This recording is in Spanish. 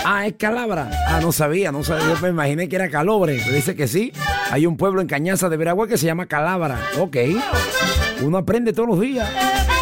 Ah, es Calabra. Ah, no sabía. Yo me imaginé que era Calobre. Pero dice que sí. Hay un pueblo en Cañaza de Veragua que se llama Calabra. Ok. Uno aprende todos los días.